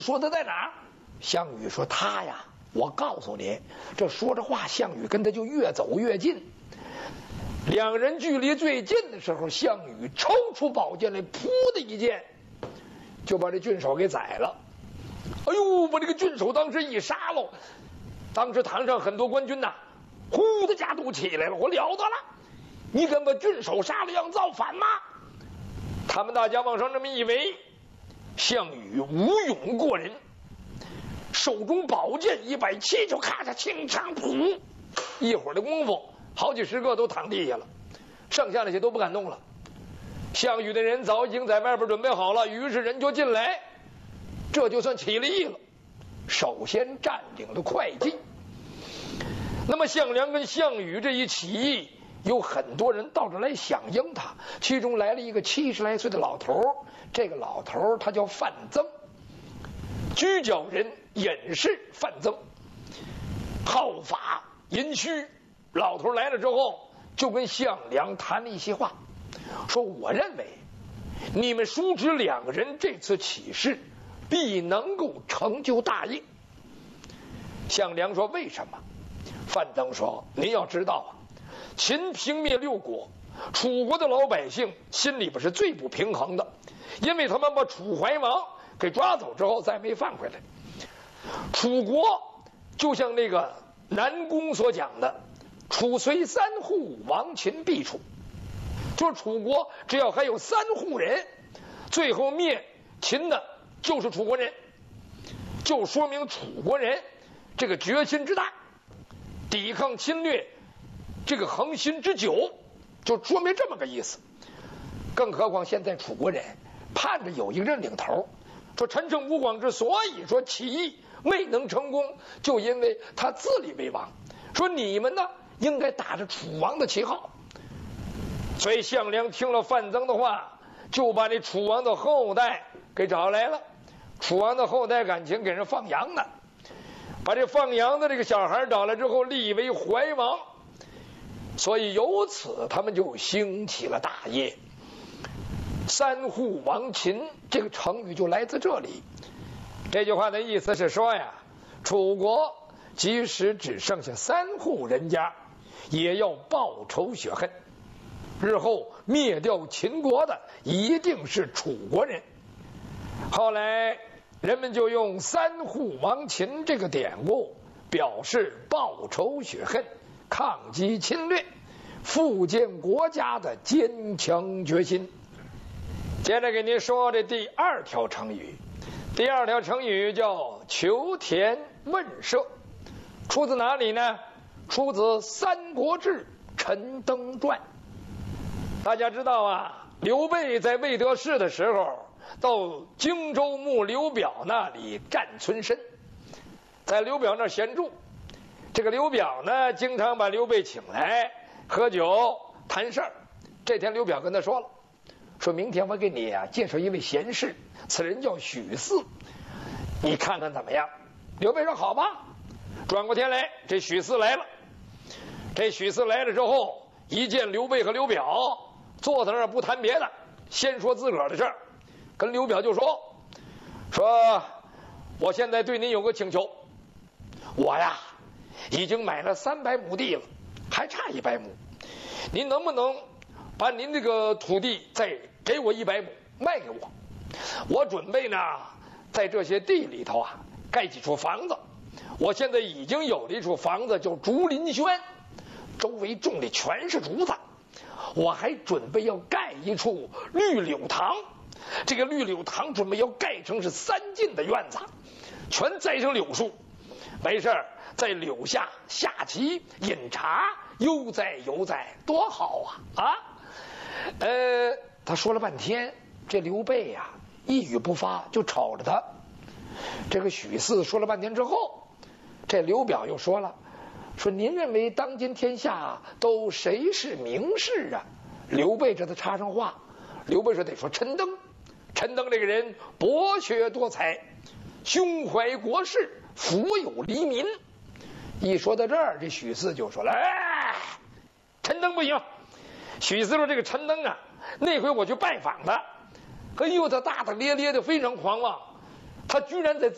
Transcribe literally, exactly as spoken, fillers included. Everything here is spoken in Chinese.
说他在哪儿？项羽说他呀，我告诉你，这说着话，项羽跟他就越走越近。两人距离最近的时候，项羽抽出宝剑来，噗的一剑就把这郡守给宰了。哎呦，把这个郡守当时一杀喽，当时堂上很多官军呐，呼的家都起来了，我了得了，你敢把郡守杀了，要造反吗？他们大家往上这么一围，项羽武勇过人，手中宝剑一摆，气就咔嚓清长噗，一会儿的功夫，好几十个都躺地下了，剩下那些都不敢动了。项羽的人早已经在外边准备好了，于是人就进来，这就算起了义了。首先占领了会稽。那么项梁跟项羽这一起义，有很多人到这来响应他，其中来了一个七十来岁的老头，这个老头他叫范增，居角人，隐士范增，好法淫虚。老头来了之后，就跟项梁谈了一些话，说我认为你们叔侄两个人这次起事必能够成就大业。项梁说为什么？范增说您要知道啊，秦平灭六国，楚国的老百姓心里边是最不平衡的，因为他们把楚怀王给抓走之后再没放回来。楚国就像那个南宫所讲的，楚虽三户，亡秦必楚，就是楚国只要还有三户人，最后灭秦的就是楚国人，就说明楚国人这个决心之大，抵抗侵略这个恒心之久，就说明这么个意思。更何况现在楚国人盼着有一个人领头，说陈胜吴广之所以说起义未能成功，就因为他自立为王，说你们呢应该打着楚王的旗号。所以项梁听了范增的话，就把那楚王的后代给找来了。楚王的后代感情给人放羊呢，把这放羊的这个小孩找来之后，立为怀王。所以由此他们就兴起了大业。三户亡秦这个成语就来自这里。这句话的意思是说呀，楚国即使只剩下三户人家，也要报仇雪恨，日后灭掉秦国的一定是楚国人。后来人们就用三户亡秦这个典故表示报仇雪恨、抗击侵略、复建国家的坚强决心。接着给您说这第二条成语。第二条成语叫求田问舍，出自哪里呢？出自《三国志·陈登传》。大家知道啊，刘备在未得势的时候，到荆州牧刘表那里暂存身，在刘表那儿闲住。这个刘表呢，经常把刘备请来喝酒谈事儿。这天刘表跟他说了，说明天我给你啊介绍一位贤士，此人叫许四，你看看怎么样？刘备说好吧。转过天来，这许四来了。这许四来了之后，一见刘备和刘表，坐在那儿不谈别的，先说自个儿的事儿，跟刘表就说说我现在对您有个请求，我呀已经买了三百亩地了，还差一百亩，您能不能把您这个土地再给我一百亩卖给我？我准备呢在这些地里头啊盖几处房子。我现在已经有了一处房子叫竹林轩，周围种的全是竹子。我还准备要盖一处绿柳塘，这个绿柳塘准备要盖成是三进的院子，全栽上柳树，没事在柳下下棋饮茶，悠哉悠哉，多好啊啊！呃，他说了半天，这刘备呀、啊、一语不发，就瞅着他。这个许四说了半天之后，这刘表又说了，说您认为当今天下都谁是名士啊？刘备这才插上话，刘备说得说陈登，陈登这个人博学多才，胸怀国事，福有黎民。一说到这儿，这许四就说了，哎，陈登不行。许四说这个陈登啊，那回我去拜访他，哎呦，他大大咧咧的，非常狂妄，他居然在自